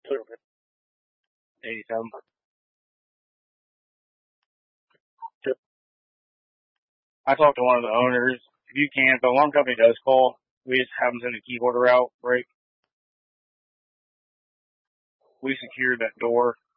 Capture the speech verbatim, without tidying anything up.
eighty-seven. I talked to one of the owners. If you can, if the alarm company does call, we just have them send a key holder out, right? We secured that door